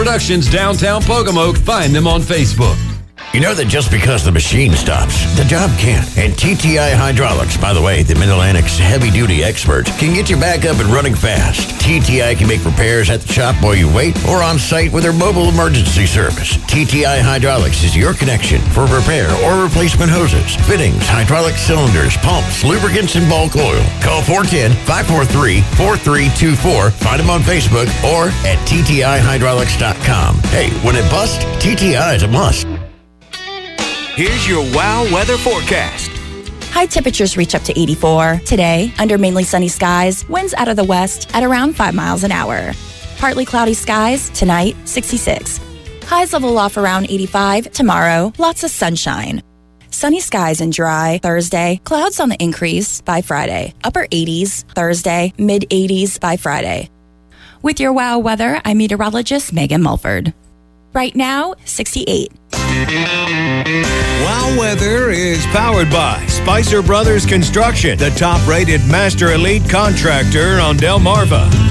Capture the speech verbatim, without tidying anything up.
Productions, downtown Pocomoke. Find them on Facebook. You know that just because the machine stops, the job can't. And T T I Hydraulics, by the way, the Mid-Atlantic's heavy-duty experts, can get you back up and running fast. T T I can make repairs at the shop while you wait or on site with their mobile emergency service. T T I Hydraulics is your connection for repair or replacement hoses, fittings, hydraulic cylinders, pumps, lubricants, and bulk oil. Call four one zero, five four three, four three two four. Find them on Facebook or at T T I hydraulics dot com. Hey, when it busts, T T I is a must. Here's your WOW weather forecast. High temperatures reach up to eighty-four. Today, under mainly sunny skies, winds out of the west at around five miles an hour. Partly cloudy skies, tonight, sixty-six. Highs level off around eighty-five. Tomorrow, lots of sunshine. Sunny skies and dry Thursday. Clouds on the increase by Friday. Upper eighties Thursday, mid eighties by Friday. With your WOW weather, I'm meteorologist Megan Mulford. Right now, sixty-eight. WOW Weather is powered by Spicer Brothers Construction, the top-rated master elite contractor on Delmarva.